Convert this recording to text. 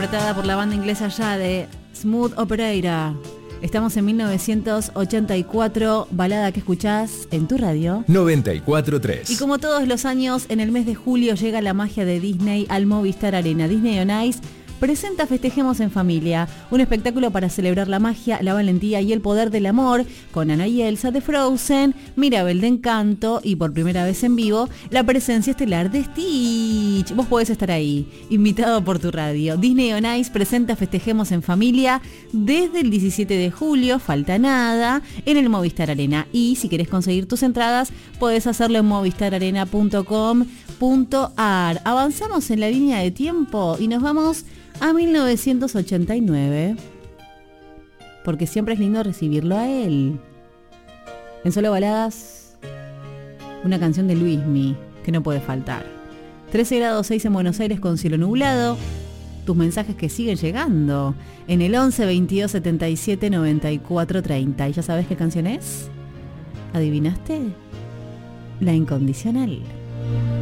interpretada por la banda inglesa ya de Smooth Operator. Estamos en 1984, balada que escuchás en tu radio 94.3. Y como todos los años, en el mes de julio llega la magia de Disney al Movistar Arena. Disney on Ice presenta Festejemos en Familia, un espectáculo para celebrar la magia, la valentía y el poder del amor, con Anna y Elsa de Frozen, Mirabel de Encanto y por primera vez en vivo, la presencia estelar de Stitch. Vos podés estar ahí, invitado por tu radio. Disney on Ice presenta Festejemos en Familia desde el 17 de julio, falta nada, en el Movistar Arena. Y si querés conseguir tus entradas, podés hacerlo en movistararena.com.ar. Avanzamos en la línea de tiempo y nos vamos a 1989, porque siempre es lindo recibirlo a él. En Solo Baladas, una canción de Luismi que no puede faltar. 13 grados 6 en Buenos Aires con cielo nublado. Tus mensajes que siguen llegando en el 11 22 77 94 30. ¿Y ya sabes qué canción es? ¿Adivinaste? La Incondicional.